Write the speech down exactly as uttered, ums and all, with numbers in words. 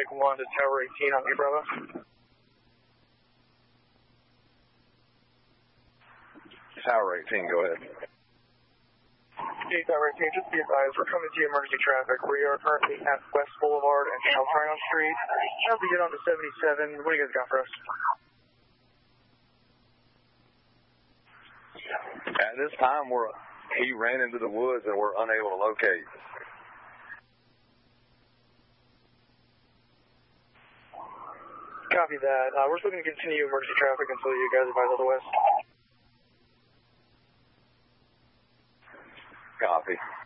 paramedic one to Tower eighteen on Bravo. Tower eighteen, go ahead. Hey, Tower eighteen, just be advised, we're coming to you emergency traffic. We are currently at West Boulevard and South Tryon Street. As we get on to seventy-seven, what do you guys got for us? At this time, we're he ran into the woods and we're unable to locate. Copy that. Uh, we're still going to continue emergency traffic until you guys advise otherwise. Copy.